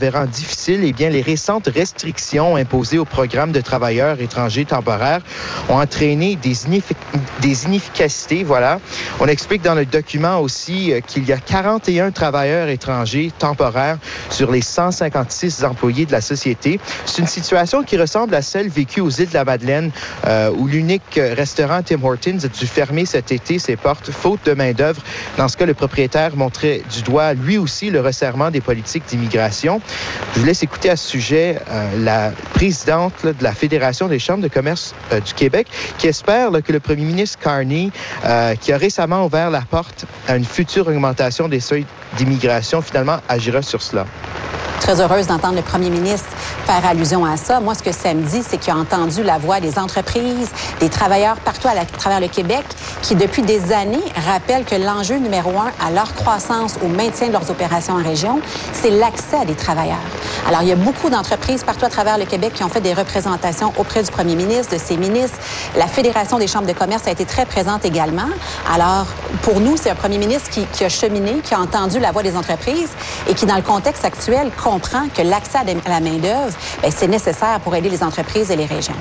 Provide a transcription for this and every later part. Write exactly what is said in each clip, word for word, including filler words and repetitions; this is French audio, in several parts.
s'avérant difficile, eh bien, les récentes restrictions imposées au programme de travailleurs étrangers temporaires ont entraîné des, ineffic- des inefficacités. Voilà. On explique dans le document aussi euh, qu'il y a quarante et un travailleurs étrangers temporaires sur les cent cinquante-six employés de la société. C'est une situation qui ressemble à celle vécue aux îles de la Madeleine, euh, où l'unique restaurant Tim Hortons a dû fermer cet été ses portes, faute de main-d'œuvre. Dans ce cas, le propriétaire montrait du doigt, lui aussi, le resserrement des politiques d'immigration. Je vous laisse écouter à ce sujet euh, la présidente là, de la Fédération des chambres de commerce euh, du Québec, qui espère là, que le premier ministre Carney, euh, qui a récemment ouvert la porte à une future augmentation des seuils d'immigration, finalement agira sur cela. Très heureuse d'entendre le premier ministre faire allusion à ça. Moi, ce que ça me dit, c'est qu'il a entendu la voix des entreprises, des travailleurs partout à, la, à travers le Québec, qui, depuis des années, rappellent que l'enjeu numéro un à leur croissance, au maintien de leurs opérations en région, c'est l'accès à des travailleurs. Alors, il y a beaucoup d'entreprises partout à travers le Québec qui ont fait des représentations auprès du premier ministre, de ses ministres. La Fédération des chambres de commerce a été très présente également. Alors, pour nous, c'est un premier ministre qui, qui a cheminé, qui a entendu la voix des entreprises et qui, dans le contexte actuel, comprend que l'accès à la main-d'œuvre, bien, c'est nécessaire pour aider les entreprises et les régions.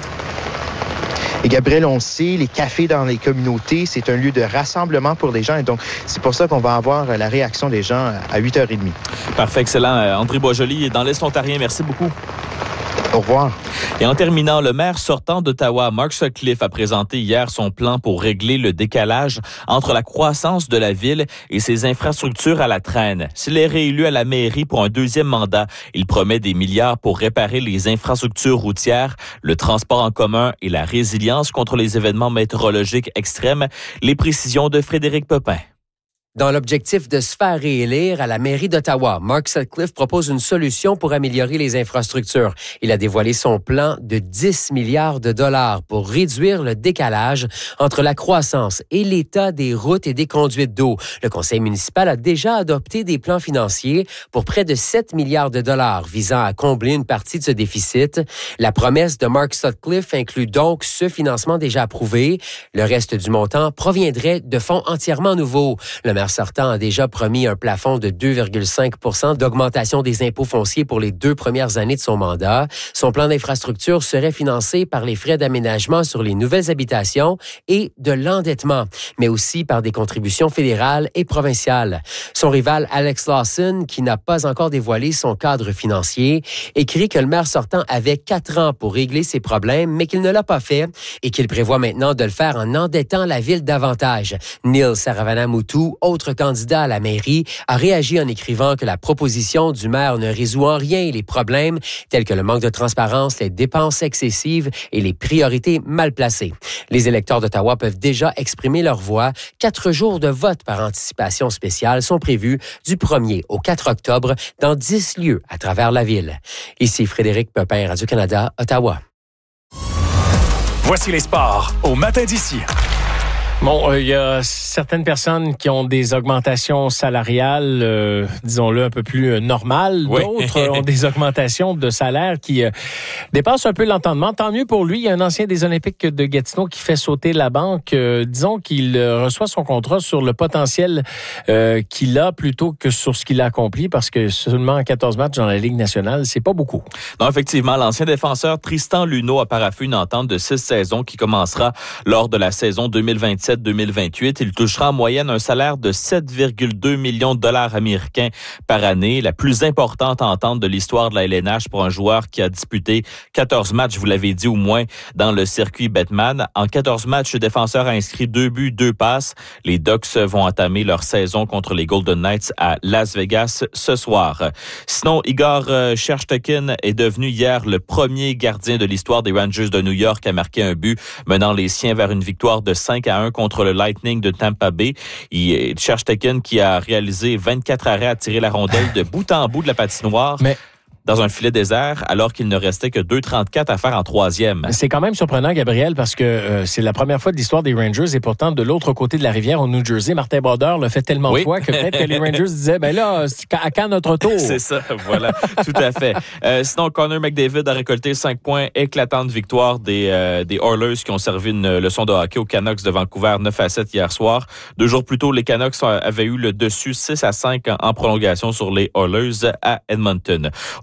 Et Gabriel, on sait, les cafés dans les communautés, c'est un lieu de rassemblement pour les gens. Et donc, c'est pour ça qu'on va avoir la réaction des gens à huit heures trente. Parfait, excellent. André Boisjoli, dans l'Est ontarien, merci beaucoup. Au revoir. Et en terminant, le maire sortant d'Ottawa, Mark Sutcliffe, a présenté hier son plan pour régler le décalage entre la croissance de la ville et ses infrastructures à la traîne. S'il est réélu à la mairie pour un deuxième mandat, il promet des milliards pour réparer les infrastructures routières, le transport en commun et la résilience contre les événements météorologiques extrêmes. Les précisions de Frédéric Pepin. Dans l'objectif de se faire réélire à la mairie d'Ottawa, Mark Sutcliffe propose une solution pour améliorer les infrastructures. Il a dévoilé son plan de dix milliards de dollars pour réduire le décalage entre la croissance et l'état des routes et des conduites d'eau. Le conseil municipal a déjà adopté des plans financiers pour près de sept milliards de dollars visant à combler une partie de ce déficit. La promesse de Mark Sutcliffe inclut donc ce financement déjà approuvé. Le reste du montant proviendrait de fonds entièrement nouveaux. Le maire sortant a déjà promis un plafond de deux virgule cinq pour cent d'augmentation des impôts fonciers pour les deux premières années de son mandat. Son plan d'infrastructure serait financé par les frais d'aménagement sur les nouvelles habitations et de l'endettement, mais aussi par des contributions fédérales et provinciales. Son rival Alex Lawson, qui n'a pas encore dévoilé son cadre financier, écrit que le maire sortant avait quatre ans pour régler ses problèmes, mais qu'il ne l'a pas fait et qu'il prévoit maintenant de le faire en endettant la ville davantage. Neil Saravanamoutou, autre candidat à la mairie, a réagi en écrivant que la proposition du maire ne résout en rien les problèmes tels que le manque de transparence, les dépenses excessives et les priorités mal placées. Les électeurs d'Ottawa peuvent déjà exprimer leur voix. Quatre jours de vote par anticipation spéciale sont prévus du premier au quatre octobre dans dix lieux à travers la ville. Ici Frédéric Pepin, Radio-Canada, Ottawa. Voici les sports au matin d'ici. Bon, il euh, y a certaines personnes qui ont des augmentations salariales, euh, disons-le, un peu plus euh, normales. Oui. D'autres ont des augmentations de salaire qui euh, dépassent un peu l'entendement. Tant mieux pour lui. Il y a un ancien des Olympiques de Gatineau qui fait sauter la banque. Euh, disons qu'il euh, reçoit son contrat sur le potentiel euh, qu'il a plutôt que sur ce qu'il a accompli, parce que seulement quatorze matchs dans la Ligue nationale, c'est pas beaucoup. Non, effectivement, l'ancien défenseur Tristan Luneau a paraphé une entente de six saisons qui commencera lors de la saison deux mille vingt-sept deux mille vingt-huit. Il touchera en moyenne un salaire de sept virgule deux millions de dollars américains par année, la plus importante entente de l'histoire de la L N H pour un joueur qui a disputé quatorze matchs, vous l'avez dit, ou moins, dans le circuit Bettman. En quatorze matchs, le défenseur a inscrit deux buts, deux passes. Les Ducks vont entamer leur saison contre les Golden Knights à Las Vegas ce soir. Sinon, Igor Shesterkin est devenu hier le premier gardien de l'histoire des Rangers de New York à marquer un but, menant les siens vers une victoire de cinq à un contre le Lightning de Tampa Bay. Shesterkin qui a réalisé vingt-quatre arrêts à tirer la rondelle de bout en bout de la patinoire. Mais dans un filet désert, alors qu'il ne restait que deux trente-quatre à faire en troisième. C'est quand même surprenant, Gabriel, parce que euh, c'est la première fois de l'histoire des Rangers et pourtant, de l'autre côté de la rivière, au New Jersey, Martin Brodeur l'a fait tellement oui. de fois que peut-être que les Rangers disaient, ben là, à quand notre tour? C'est ça, voilà, tout à fait. Euh, sinon, Connor McDavid a récolté cinq points, éclatante victoire des, euh, des Oilers qui ont servi une leçon de hockey aux Canucks de Vancouver neuf à sept hier soir. Deux jours plus tôt, les Canucks avaient eu le dessus six à cinq en prolongation sur les Oilers à Edmonton. Au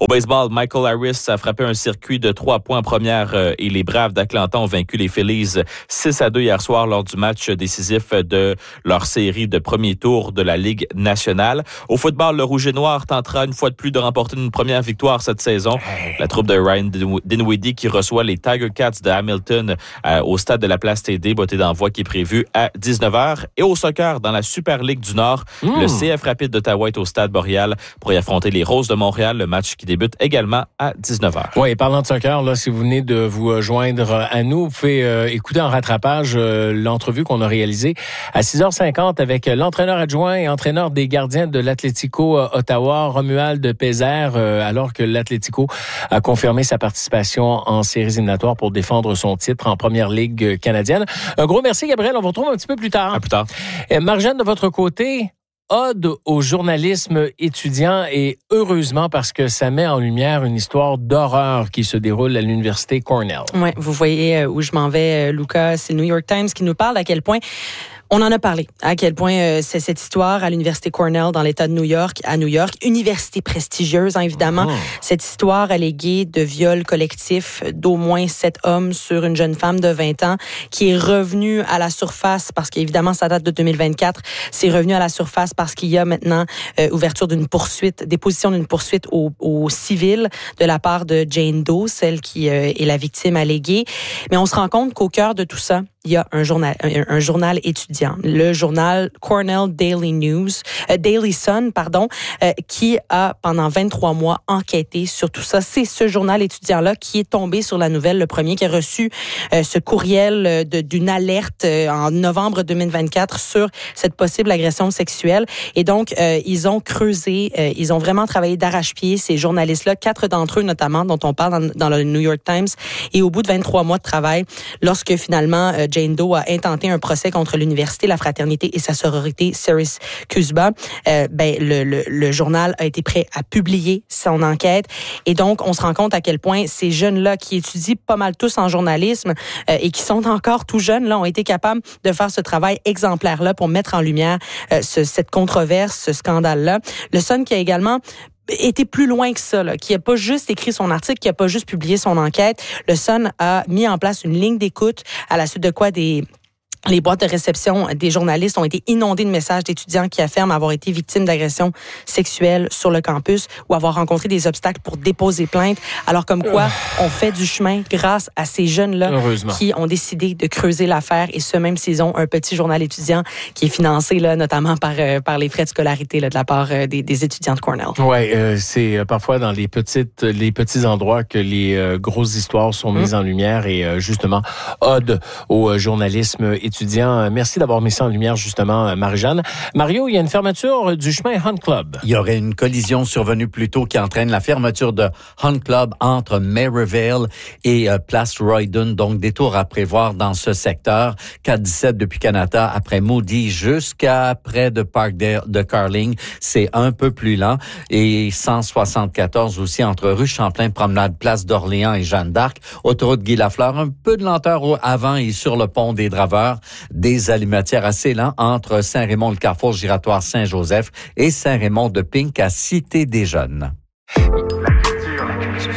Au baseball, Michael Harris a frappé un circuit de trois points en première euh, et les Braves d'Atlanta ont vaincu les Phillies six à deux hier soir lors du match décisif de leur série de premier tour de la Ligue nationale. Au football, le Rouge et Noir tentera une fois de plus de remporter une première victoire cette saison. La troupe de Ryan Dinwiddie qui reçoit les Tiger Cats de Hamilton euh, au stade de la Place T D, botté d'envoi qui est prévu à dix-neuf heures. Et au soccer, dans la Super Ligue du Nord, mmh. le C F Rapide d'Ottawa est au stade Boréal pour y affronter les Roses de Montréal. Le match qui débute également à dix-neuf heures. Oui, parlant de soccer, là, si vous venez de vous joindre à nous, vous pouvez euh, écouter en rattrapage euh, l'entrevue qu'on a réalisée à six heures cinquante avec l'entraîneur adjoint et entraîneur des gardiens de l'Atlético euh, Ottawa, Romuald Pézère, euh, alors que l'Atlético a confirmé sa participation en séries éliminatoires pour défendre son titre en première ligue canadienne. Un gros merci, Gabriel. On vous retrouve un petit peu plus tard. À plus tard. Et Marjane, de votre côté, ode au journalisme étudiant et heureusement parce que ça met en lumière une histoire d'horreur qui se déroule à l'université Cornell. Oui, vous voyez où je m'en vais, Lucas. C'est le New York Times qui nous parle à quel point on en a parlé, à quel point euh, c'est cette histoire à l'université Cornell dans l'État de New York, à New York, université prestigieuse, hein, évidemment. Oh. Cette histoire alléguée de viol collectif d'au moins sept hommes sur une jeune femme de vingt ans qui est revenue à la surface parce qu'évidemment, ça date de deux mille vingt-quatre. C'est revenu à la surface parce qu'il y a maintenant euh, ouverture d'une poursuite, déposition d'une poursuite au, au civil de la part de Jane Doe, celle qui euh, est la victime alléguée. Mais on se rend compte qu'au cœur de tout ça, il y a un journal, un, un journal étudiant, le journal Cornell Daily News, euh, Daily Sun, pardon, euh, qui a pendant vingt-trois mois enquêté sur tout ça. C'est ce journal étudiant-là qui est tombé sur la nouvelle, le premier qui a reçu euh, ce courriel de, d'une alerte euh, en novembre deux mille vingt-quatre sur cette possible agression sexuelle. Et donc, euh, ils ont creusé, euh, ils ont vraiment travaillé d'arrache-pied, ces journalistes-là, quatre d'entre eux notamment, dont on parle dans, dans le New York Times. Et au bout de vingt-trois mois de travail, lorsque finalement euh, Jane Doe a intenté un procès contre l'université, la fraternité et sa sororité Syracuse-Ba, euh, ben le, le, le journal a été prêt à publier son enquête. Et donc, on se rend compte à quel point ces jeunes-là qui étudient pas mal tous en journalisme euh, et qui sont encore tout jeunes, là, ont été capables de faire ce travail exemplaire-là pour mettre en lumière euh, ce, cette controverse, ce scandale-là. Le Sun qui a également était plus loin que ça, là, qui a pas juste écrit son article, qui a pas juste publié son enquête. Le Sun a mis en place une ligne d'écoute à la suite de quoi des les boîtes de réception des journalistes ont été inondées de messages d'étudiants qui affirment avoir été victimes d'agressions sexuelles sur le campus ou avoir rencontré des obstacles pour déposer plainte. Alors comme quoi, on fait du chemin grâce à ces jeunes-là qui ont décidé de creuser l'affaire et ce, même s'ils ont un petit journal étudiant qui est financé là, notamment par, euh, par les frais de scolarité là, de la part euh, des, des étudiants de Cornell. Oui, euh, c'est parfois dans les, petites, les petits endroits que les euh, grosses histoires sont mises mmh. en lumière et euh, justement, ode au euh, journalisme étudiant. Merci d'avoir mis ça en lumière, justement, Marie-Jeanne. Mario, il y a une fermeture du chemin Hunt Club. Il y aurait une collision survenue plus tôt qui entraîne la fermeture de Hunt Club entre Maryvale et euh, Place Royden, donc détour à prévoir dans ce secteur. quatre dix-sept depuis Canada, après Moody, jusqu'à près de Parkdale de Carling. C'est un peu plus lent. Et cent soixante-quatorze aussi entre rue Champlain, Promenade, Place d'Orléans et Jeanne d'Arc. Autoroute Guy Lafleur, un peu de lenteur au avant et sur le pont des Draveurs. Des alimentaires assez lents entre Saint-Raymond, le carrefour giratoire Saint-Joseph et Saint-Raymond de Pink à Cité-des-Jeunes. La culture, la culture,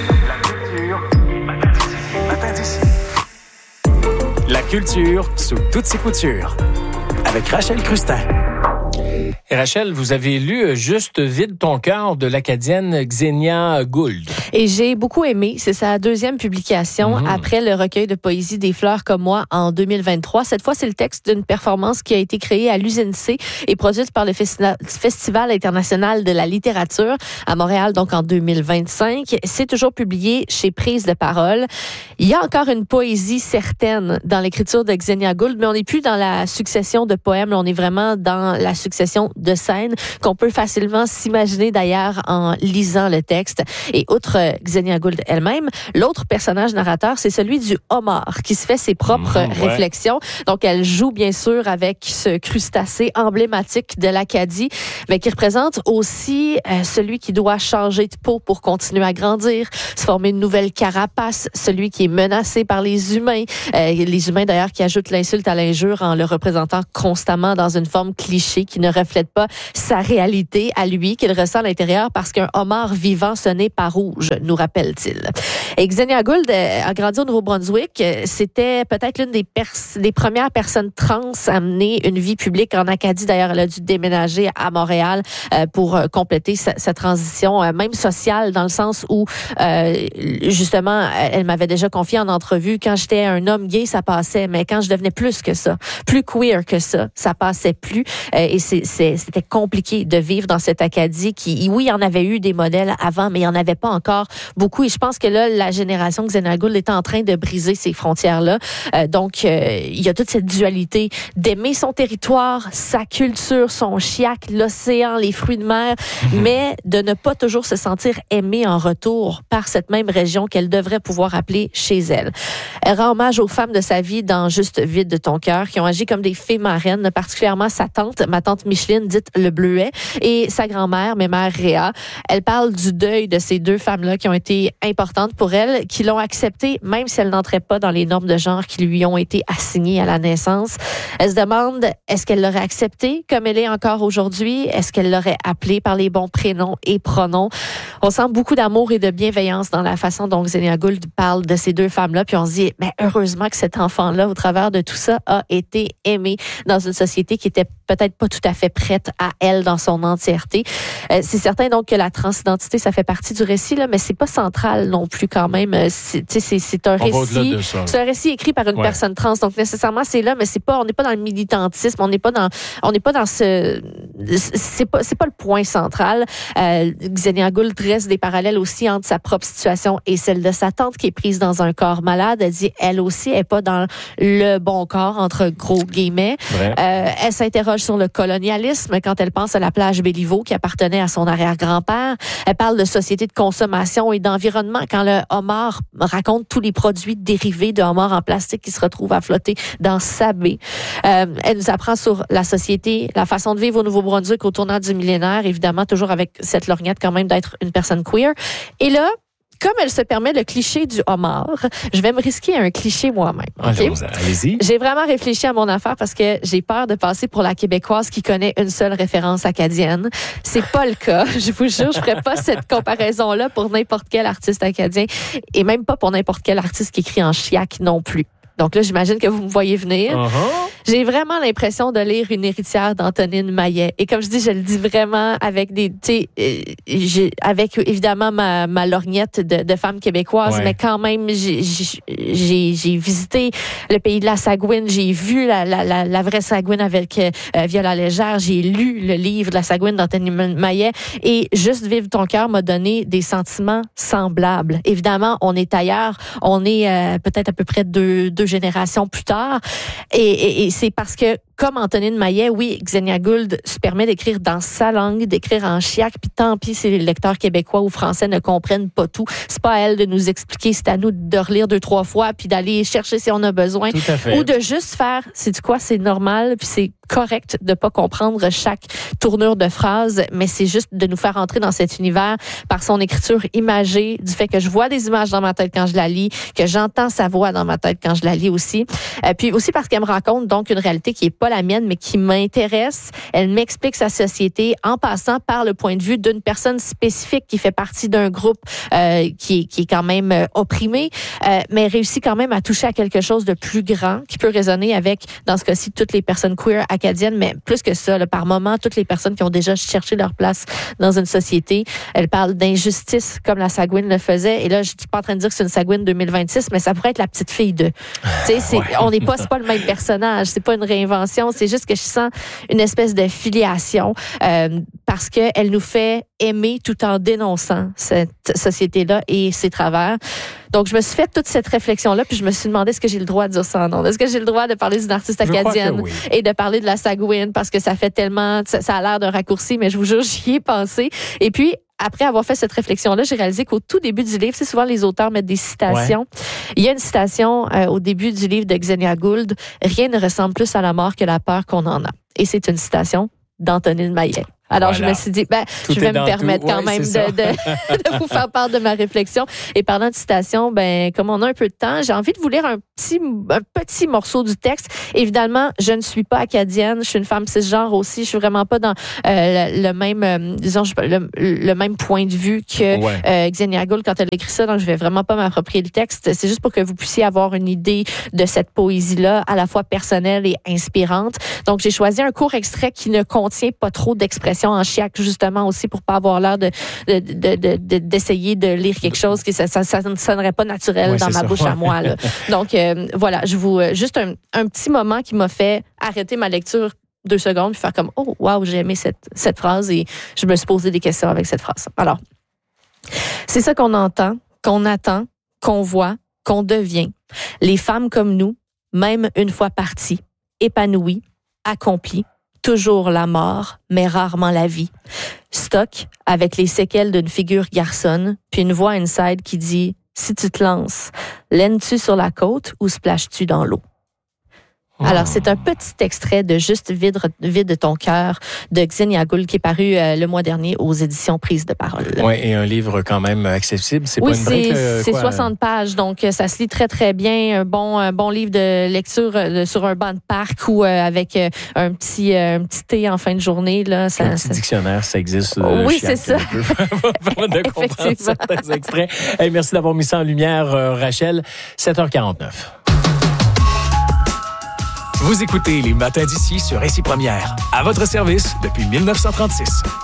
la culture, matin d'ici. La culture sous toutes ses coutures. Avec Rachel Crustin. Et Rachel, vous avez lu Juste vide ton cœur de l'Acadienne Xenia Gould. Et j'ai beaucoup aimé. C'est sa deuxième publication mmh. après le recueil de poésie Des fleurs comme moi en deux mille vingt-trois. Cette fois, c'est le texte d'une performance qui a été créée à l'Usine C et produite par le Festival international de la littérature à Montréal, donc en deux mille vingt-cinq. C'est toujours publié chez Prise de parole. Il y a encore une poésie certaine dans l'écriture de Xenia Gould, mais on n'est plus dans la succession de poèmes. On est vraiment dans la succession de scènes qu'on peut facilement s'imaginer d'ailleurs en lisant le texte. Et outre euh, Xenia Gould elle-même. L'autre personnage narrateur, c'est celui du homard, qui se fait ses propres mmh, ouais. réflexions. Donc, elle joue bien sûr avec ce crustacé emblématique de l'Acadie, mais qui représente aussi euh, celui qui doit changer de peau pour continuer à grandir, se former une nouvelle carapace, celui qui est menacé par les humains. Euh, les humains, d'ailleurs, qui ajoutent l'insulte à l'injure en le représentant constamment dans une forme cliché qui ne reflète pas sa réalité à lui, qu'il ressent à l'intérieur parce qu'un homard vivant, ce n'est pas rouge, nous rappelle-t-il. Et Xenia Gould euh, a grandi au Nouveau-Brunswick. C'était peut-être l'une des, pers- des premières personnes trans à mener une vie publique en Acadie. D'ailleurs, elle a dû déménager à Montréal euh, pour euh, compléter sa, sa transition, euh, même sociale, dans le sens où, euh, justement, elle m'avait déjà confié en entrevue, quand j'étais un homme gay, ça passait, mais quand je devenais plus que ça, plus queer que ça, ça passait plus. Euh, et c'est, c'est, c'était compliqué de vivre dans cette Acadie qui, oui, il y en avait eu des modèles avant, mais il n'y en avait pas encore beaucoup. Et je pense que là, la génération Xenia Gould est en train de briser ces frontières-là. Euh, donc, euh, il y a toute cette dualité d'aimer son territoire, sa culture, son chiac, l'océan, les fruits de mer, mmh. mais de ne pas toujours se sentir aimée en retour par cette même région qu'elle devrait pouvoir appeler chez elle. Elle rend hommage aux femmes de sa vie dans Juste vide de ton cœur, qui ont agi comme des fées marraines, particulièrement sa tante, ma tante Micheline, dite le Bleuet, et sa grand-mère, mémère Réa. Elle parle du deuil de ces deux femmes-là qui ont été importantes pour elle, qui l'ont acceptée, même si elles n'entraient pas dans les normes de genre qui lui ont été assignées à la naissance. Elle se demande, est-ce qu'elle l'aurait acceptée comme elle est encore aujourd'hui? Est-ce qu'elle l'aurait appelée par les bons prénoms et pronoms? On sent beaucoup d'amour et de bienveillance dans la façon dont Xenia Gould parle de ces deux femmes-là, puis on se dit, ben, heureusement que cet enfant-là, au travers de tout ça, a été aimé dans une société qui était peut-être pas tout à fait prête à elle dans son entièreté. Euh, c'est certain donc que la transidentité, ça fait partie du récit, là, mais c'est pas central non plus quand même. C'est, c'est, c'est un on récit, c'est un récit écrit par une ouais. personne trans, donc nécessairement c'est là, mais c'est pas, on n'est pas dans le militantisme, on n'est pas dans, on n'est pas dans ce, c'est pas, c'est pas le point central. Euh, Xenia Gould dresse des parallèles aussi entre sa propre situation et celle de sa tante qui est prise dans un corps malade. Elle dit, elle aussi, elle est pas dans le bon corps, entre gros guillemets. Euh, elle s'interroge sur le colonialisme quand elle pense à la plage Béliveau qui appartenait à son arrière-grand-père. Elle parle de société de consommation et d'environnement quand le homard raconte tous les produits dérivés de homard en plastique qui se retrouvent à flotter dans sa baie. Euh, elle nous apprend sur la société, la façon de vivre au Nouveau-Brunswick au tournant du millénaire, évidemment toujours avec cette lorgnette quand même d'être une personne queer. Et là, comme elle se permet le cliché du homard, je vais me risquer à un cliché moi-même. Okay? Allez-y. J'ai vraiment réfléchi à mon affaire parce que j'ai peur de passer pour la Québécoise qui connaît une seule référence acadienne. C'est pas le cas. Je vous jure, je ferais pas cette comparaison-là pour n'importe quel artiste acadien et même pas pour n'importe quel artiste qui écrit en chiac non plus. Donc là, j'imagine que vous me voyez venir. Uh-huh. J'ai vraiment l'impression de lire une héritière d'Antonine Maillet. Et comme je dis, je le dis vraiment avec des, tu sais, euh, avec évidemment ma, ma lorgnette de, de femme québécoise, ouais. mais quand même, j'ai, j'ai, j'ai visité le pays de la Sagouine, j'ai vu la, la, la, la vraie Sagouine avec euh, Viola Légère, j'ai lu le livre de la Sagouine d'Antonine Maillet et Juste vivre ton cœur m'a donné des sentiments semblables. Évidemment, on est ailleurs, on est euh, peut-être à peu près deux, deux générations plus tard. Et, et, et c'est parce que, comme Antonine Maillet, oui, Xenia Gould se permet d'écrire dans sa langue, d'écrire en chiac, puis tant pis si les lecteurs québécois ou français ne comprennent pas tout. C'est pas à elle de nous expliquer, c'est à nous de relire deux, trois fois, puis d'aller chercher si on a besoin. Tout à fait. Ou de juste faire, c'est du quoi, c'est normal, puis c'est correct de pas comprendre chaque tournure de phrase, mais c'est juste de nous faire entrer dans cet univers par son écriture imagée, du fait que je vois des images dans ma tête quand je la lis, que j'entends sa voix dans ma tête quand je la lis aussi. Euh, puis aussi parce qu'elle me raconte donc une réalité qui est pas la mienne, mais qui m'intéresse. Elle m'explique sa société en passant par le point de vue d'une personne spécifique qui fait partie d'un groupe euh, qui, qui est quand même euh, opprimé, euh, mais réussit quand même à toucher à quelque chose de plus grand qui peut résonner avec, dans ce cas-ci, toutes les personnes queer acadiennes, mais plus que ça, là, par moment, toutes les personnes qui ont déjà cherché leur place dans une société. Elle parle d'injustice comme la Sagouine le faisait. Et là, je suis pas en train de dire que c'est une Sagouine deux mille vingt-six, mais ça pourrait être la petite fille de. Tu sais, c'est, ouais. on n'est pas, c'est pas le même personnage, c'est pas une réinvention. C'est juste que je sens une espèce de filiation euh, parce que elle nous fait aimer tout en dénonçant cette société-là et ses travers. Donc, je me suis fait toute cette réflexion-là, puis je me suis demandé est-ce que j'ai le droit de dire ça en nom? Est-ce que j'ai le droit de parler d'une artiste acadienne oui. et de parler de la Sagouine parce que ça fait tellement, ça, ça a l'air d'un raccourci, mais je vous jure, j'y ai pensé. Et puis, après avoir fait cette réflexion-là, j'ai réalisé qu'au tout début du livre, c'est souvent les auteurs mettent des citations. Ouais. Il y a une citation euh, au début du livre de Xenia Gould, « Rien ne ressemble plus à la mort que la peur qu'on en a ». Et c'est une citation d'Antonine Maillet. Alors, voilà. Je me suis dit, ben, tout je vais me permettre tout. quand ouais, même de, de, de vous faire part de ma réflexion. Et parlant de citation, ben, comme on a un peu de temps, j'ai envie de vous lire un petit, un petit morceau du texte. Évidemment, je ne suis pas acadienne. Je suis une femme cisgenre aussi. Je suis vraiment pas dans euh, le, le même, euh, disons, le, le même point de vue que ouais. euh, Xenia Gould quand elle écrit ça. Donc, je vais vraiment pas m'approprier le texte. C'est juste pour que vous puissiez avoir une idée de cette poésie-là, à la fois personnelle et inspirante. Donc, j'ai choisi un court extrait qui ne contient pas trop d'expressions en chiac, justement aussi pour pas avoir l'air de, de, de, de, de d'essayer de lire quelque chose qui ça, ça, ça ne sonnerait pas naturel ouais, dans ma ça. bouche à moi là. Donc euh, voilà, je vous juste un, un petit moment qui m'a fait arrêter ma lecture deux secondes puis faire comme oh waouh, j'ai aimé cette cette phrase et je me suis posé des questions avec cette phrase. Alors c'est ça qu'on entend, qu'on attend, qu'on voit, qu'on devient. Les femmes comme nous, même une fois parties, épanouies, accomplies. Toujours la mort, mais rarement la vie. Stock avec les séquelles d'une figure garçonne, puis une voix inside qui dit « Si tu te lances, laines-tu sur la côte ou splashes-tu dans l'eau? » Alors, c'est un petit extrait de Juste vide, vide ton cœur de Xenia Gould qui est paru euh, le mois dernier aux éditions Prise de parole. Oui, et un livre quand même accessible. C'est oui, pas une brique, euh, c'est soixante pages, donc ça se lit très, très bien. Un bon, un bon livre de lecture euh, sur un banc de parc ou euh, avec euh, un, petit, euh, un petit thé en fin de journée. Là, ça, un petit ça... dictionnaire, ça existe. Euh, oui, c'est ça. de comprendre certains extraits. Hey, merci d'avoir mis ça en lumière, euh, Rachel. sept heures quarante-neuf. Vous écoutez Les Matins d'ici sur Récit Première. À votre service depuis mille neuf cent trente-six.